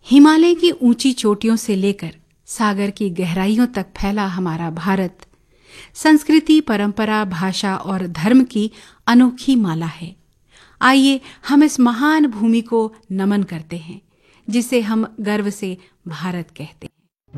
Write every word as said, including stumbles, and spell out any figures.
हिमालय की ऊंची चोटियों से लेकर सागर की गहराइयों तक फैला हमारा भारत संस्कृति, परंपरा, भाषा और धर्म की अनोखी माला है। आइए हम इस महान भूमि को नमन करते हैं, जिसे हम गर्व से भारत कहते हैं।